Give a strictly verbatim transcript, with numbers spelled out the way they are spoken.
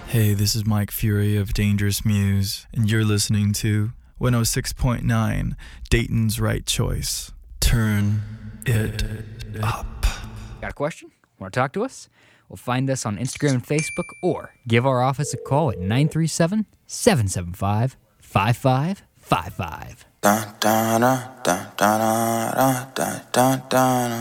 Hey, this is Mike Fury of Dangerous Muse, and you're listening to one oh six point nine Dayton's Right Choice. Turn it up. Got a question? Want to talk to us? Well, find us on Instagram and Facebook, or give our office a call at nine three seven, seven seven five, five five five five. Dun, dun, dun, dun, dun, dun, dun, dun, dun.